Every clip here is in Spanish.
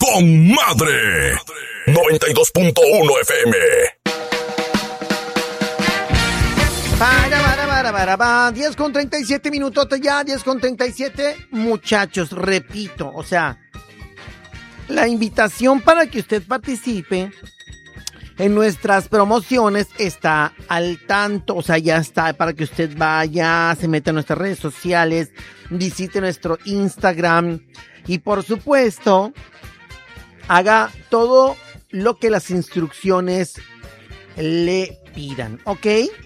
con madre. 92.1 FM. Para, 10 con 37 minutos ya, 10 con 37. Muchachos, repito, o sea, la invitación para que usted participe en nuestras promociones está al tanto, o sea, ya está para que usted vaya, se meta en nuestras redes sociales, visite nuestro Instagram y por supuesto, haga todo lo que las instrucciones le pidan, ¿ok?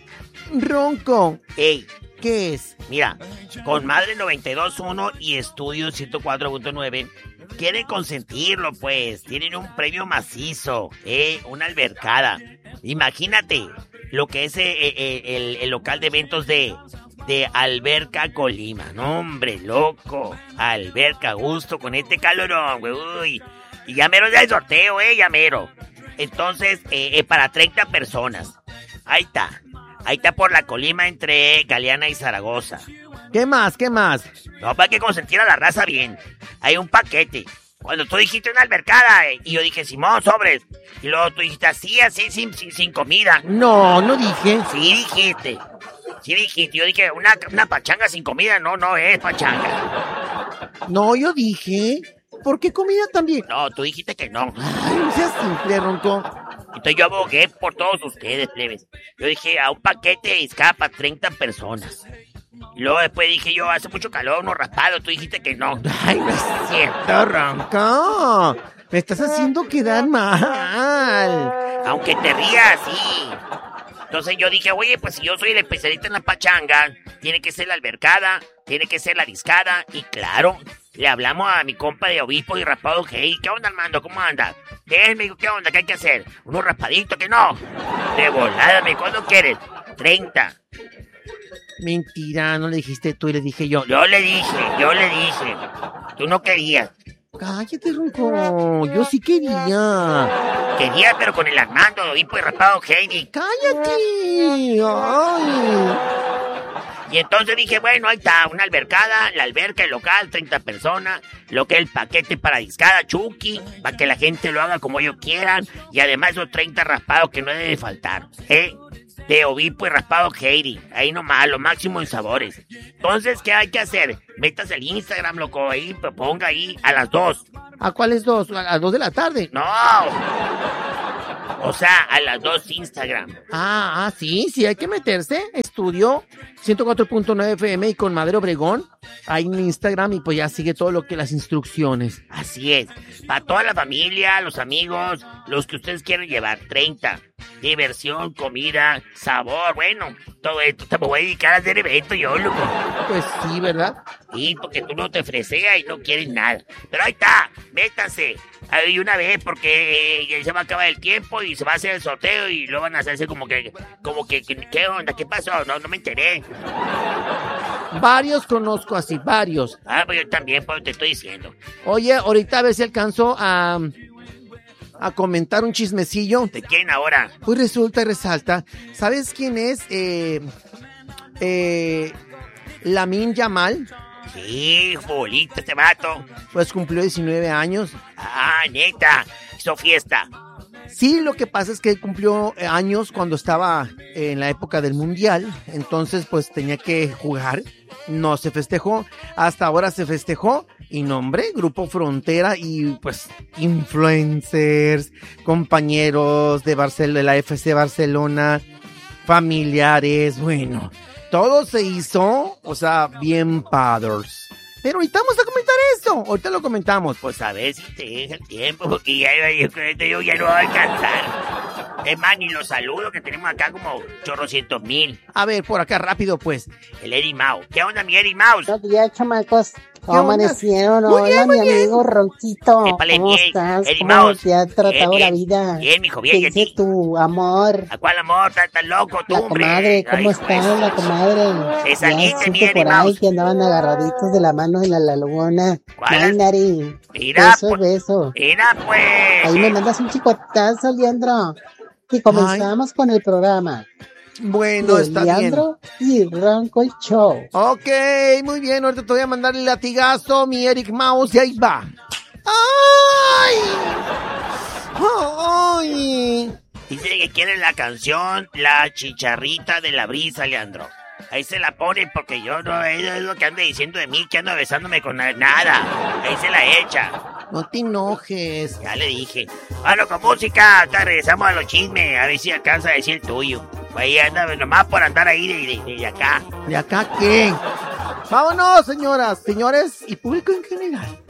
Ronco. Ey, ¿Qué es? mira, con Madre 92.1 y Estudio 104.9 quieren consentirlo, pues. Tienen un premio macizo, una albercada. Imagínate lo que es el local de eventos de Alberca Colima. No, hombre, loco. Alberca, gusto con este calorón, güey. Uy. Y ya mero ya el sorteo, ya mero. Entonces, para 30 personas. Ahí está. Ahí está por la Colima entre Galeana y Zaragoza. ¿Qué más? ¿Qué más? No, para que consentir a la raza bien. Hay un paquete. Cuando tú dijiste una albercada, y yo dije, Simón, sobres. Y luego tú dijiste así, sin comida. No, no dije. Sí dijiste. Yo dije, una pachanga sin comida. No es pachanga. No, yo dije. ¿Por qué comida también? No, tú dijiste que no. Ay, no seas simple, Ronco. Entonces yo abogué por todos ustedes, plebes. Yo dije, a un paquete de discada para 30 personas. Y luego después dije yo, hace mucho calor, uno raspado. Tú dijiste que no. Ay, no es cierto, Ronco. Me estás haciendo quedar mal. Aunque te rías, sí. Entonces yo dije, oye, pues si yo soy el especialista en la pachanga, tiene que ser la albercada, tiene que ser la discada. Y claro, le hablamos a mi compa de Obispo y Raspado. Hey, ¿qué onda, Armando? ¿Cómo anda? Me dijo, ¿qué onda? ¿Qué hay que hacer? ¿Unos raspaditos? ¿Que no? De volada, ¿cuándo quieres? 30. Mentira, no le dijiste tú y le dije yo. Yo le dije. Tú no querías. Cállate, Ronco. Yo sí quería. Querías, pero con el Armando, Obispo y Raspado Heidi. ¡Cállate! ¡Ay! Y entonces dije, bueno, ahí está, una albercada, la alberca, el local, 30 personas, lo que es el paquete para discada, Chucky, para que la gente lo haga como ellos quieran, y además esos 30 raspados que no debe faltar, de Obispo y Raspado Heidi, ahí nomás, lo máximo en sabores. Entonces, ¿qué hay que hacer? Métase al Instagram, loco, ahí, ponga ahí, a las 2. ¿A cuáles 2? ¿A las 2 de la tarde? No. O sea, a las 2 Instagram. Sí, hay que meterse. Estudio 104.9 FM y con Madre Obregón. Ahí en Instagram y pues ya sigue todo lo que las instrucciones. Así es. Para toda la familia, los amigos, los que ustedes quieran llevar. 30. Diversión, comida, sabor, bueno, todo esto. Te voy a dedicar a hacer evento yo, loco. Pues sí, ¿verdad? Sí, porque tú no te freseas y no quieres nada. Pero ahí está, métanse. Ahí una vez porque ya se va a acabar el tiempo y se va a hacer el sorteo y luego van a hacerse como que ¿qué onda? ¿Qué pasó? No me enteré. Varios conozco así, varios. Pues yo también, pues te estoy diciendo. Oye, ahorita a ver si alcanzo a comentar un chismecillo. ¿De quién ahora? Pues resulta y resalta. ¿Sabes quién es? Lamine Yamal. Sí, futbolista este vato. Pues cumplió 19 años. Neta, hizo fiesta. Sí, lo que pasa es que cumplió años cuando estaba en la época del Mundial. Entonces, pues tenía que jugar. No se festejó. Hasta ahora se festejó. Y nombre, Grupo Frontera y pues influencers, compañeros de la FC Barcelona, familiares, bueno, todo se hizo, o sea, bien padres. Pero ahorita vamos a comentar esto, ahorita lo comentamos. Pues a ver si te deja el tiempo, porque yo ya no voy a alcanzar. Es más, ni los saludos que tenemos acá como 800,000. A ver, por acá rápido pues. El Eddie Mouse. ¿Qué onda, mi Eddie Mouse? Buenos días, chamacos. ¿Cómo amanecieron? Hola, mi amigo Ronquito. ¿Cómo estás? ¿Cómo te ha tratado la vida? Bien, mijo, bien. ¿Qué dice tu amor? ¿A cuál amor? ¿Estás loco tú, hombre? La comadre, ¿cómo está la comadre? Te saliste, mi Eddie por ahí Mouse. que andaban agarraditos de la mano en la laguna. Nari. Mira, beso. Mira, pues. Ahí me mandas un chicotazo, Leandro. Y comenzamos con el programa. Bueno, está Leandro y Ronco el show. Ok, muy bien, ahorita te voy a mandar el latigazo, mi Eric Mouse, y ahí va. ¡Ay! ¡Ay! Dice que quiere la canción La Chicharrita de la Brisa, Leandro. Ahí se la pone porque yo no es lo que anda diciendo de mí, que ando besándome con nada. Ahí se la echa. No te enojes. Ya le dije. Bueno, con música, acá regresamos a los chismes, a ver si alcanza a decir el tuyo. Ahí anda nomás por andar ahí de acá. ¿De acá qué? Vámonos, señoras, señores y público en general.